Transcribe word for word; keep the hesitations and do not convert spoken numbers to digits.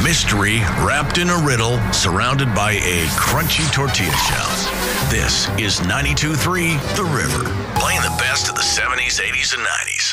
Mystery wrapped in a riddle, surrounded by a crunchy tortilla shell. This is ninety-two point three The River, playing the best of the seventies, eighties, and nineties.